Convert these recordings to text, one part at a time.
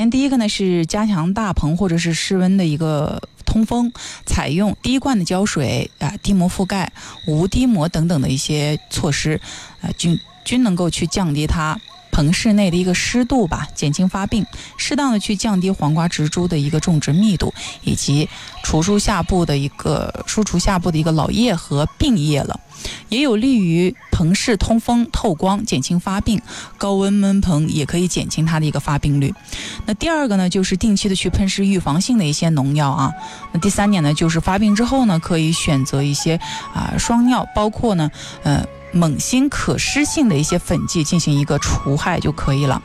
先第一个呢是加强大棚或者是室温的一个通风，采用滴灌的浇水低膜覆盖、无滴膜等等的一些措施均能够去降低它棚室内的一个湿度吧，减轻发病，适当的去降低黄瓜植株的一个种植密度，以及输出下部的一个老叶和病叶了，也有利于棚室通风透光，减轻发病。高温闷棚也可以减轻它的一个发病率。那第二个呢，就是定期的去喷施预防性的一些农药啊。那第三点呢，就是发病之后呢，可以选择一些双药，包括呢锰锌可施性的一些粉剂进行一个除害就可以了。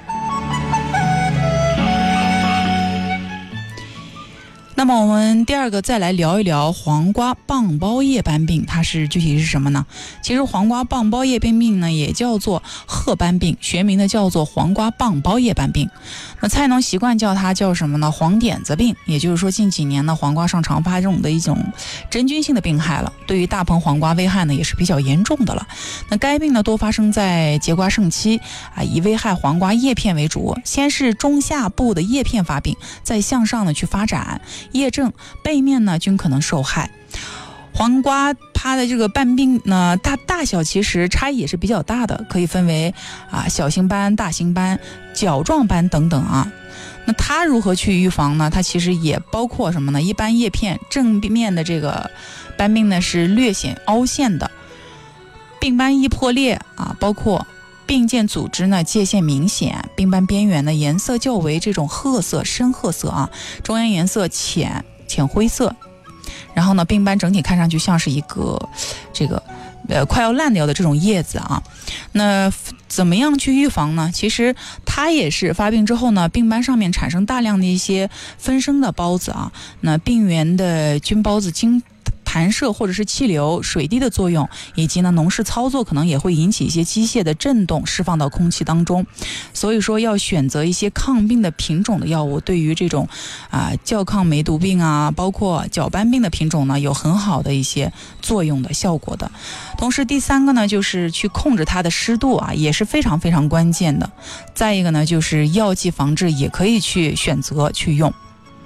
那么我们第二个再来聊一聊黄瓜棒包叶斑病，它是具体是什么呢？其实黄瓜棒包叶斑病呢也叫做褐斑病，学名呢叫做黄瓜棒包叶斑病。那菜农习惯叫它叫什么呢？黄点子病，也就是说近几年呢黄瓜上常发这种的一种真菌性的病害了，对于大棚黄瓜危害呢也是比较严重的了。那该病呢多发生在结瓜盛期以危害黄瓜叶片为主，先是中下部的叶片发病，再向上呢去发展，叶正背面呢均可能受害。黄瓜它的这个斑病呢大小其实差异也是比较大的，可以分为小型斑、大型斑、角状斑等等啊。那它如何去预防呢？它其实也包括什么呢？一般叶片正面的这个斑病呢是略显凹陷的，病斑易破裂包括病件组织呢界限明显，病斑边缘呢颜色较为这种褐色、深褐色中央颜色浅灰色，然后呢病斑整体看上去像是一个快要烂掉的这种叶子那怎么样去预防呢？其实它也是发病之后呢，病斑上面产生大量的一些分生的孢子那病原的菌孢子经弹射或者是气流、水滴的作用，以及呢农事操作可能也会引起一些机械的震动释放到空气当中，所以说要选择一些抗病的品种的药物，对于这种较抗梅毒病包括角斑病的品种呢有很好的一些作用的效果的。同时第三个呢就是去控制它的湿度也是非常非常关键的。再一个呢就是药剂防治也可以去选择去用。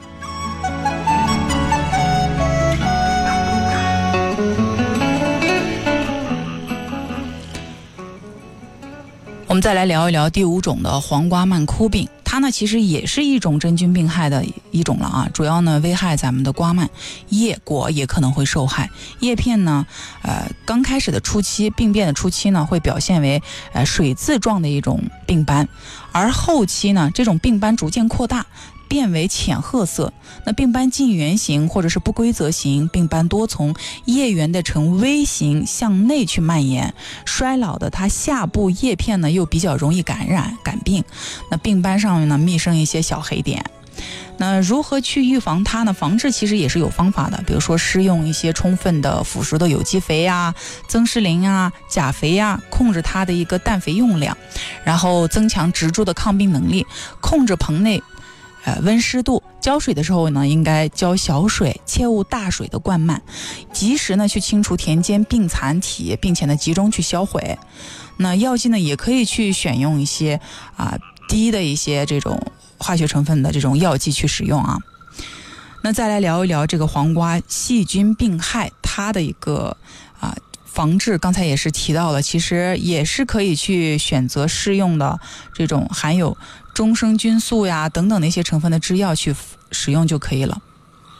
我们再来聊一聊第五种的黄瓜蔓枯病，它呢其实也是一种真菌病害的一种了主要呢危害咱们的瓜蔓，叶果也可能会受害。叶片呢刚开始的初期，病变的初期呢会表现为水渍状的一种病斑，而后期呢这种病斑逐渐扩大，变为浅褐色。那病斑近圆形或者是不规则形，病斑多从叶缘的呈微型向内去蔓延，衰老的它下部叶片呢又比较容易感病。那病斑上面呢密生一些小黑点。那如何去预防它呢？防治其实也是有方法的，比如说施用一些充分的腐熟的有机肥增施磷钾肥控制它的一个氮肥用量，然后增强植株的抗病能力，控制棚内温湿度，浇水的时候呢应该浇小水，切勿大水的灌漫，及时呢去清除田间病残体，并且呢集中去销毁。那药剂呢也可以去选用一些低的一些这种化学成分的这种药剂去使用那再来聊一聊这个黄瓜细菌病害，它的一个防治，刚才也是提到了，其实也是可以去选择适用的这种含有中生菌素等等的一些成分的制药去使用就可以了。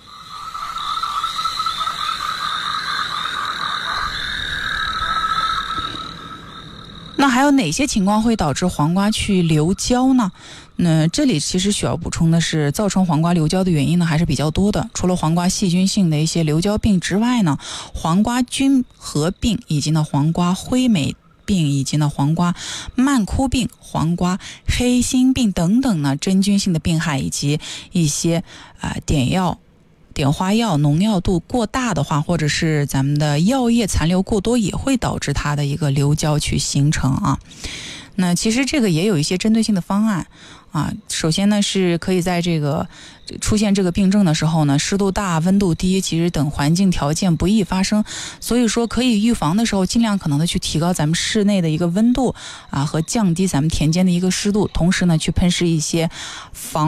那还有哪些情况会导致黄瓜去流胶呢？那这里其实需要补充的是，造成黄瓜流胶的原因呢还是比较多的。除了黄瓜细菌性的一些流胶病之外呢，黄瓜菌合病，以及呢黄瓜灰霉病，以及呢黄瓜蔓枯病、黄瓜黑心病等等呢真菌性的病害，以及一些碘化药、农药度过大的话，或者是咱们的药液残留过多，也会导致它的一个流胶去形成那其实这个也有一些针对性的方案首先呢是可以在这个出现这个病症的时候呢，湿度大、温度低，其实等环境条件不易发生，所以说可以预防的时候，尽量可能的去提高咱们室内的一个温度和降低咱们田间的一个湿度，同时呢去喷施一些防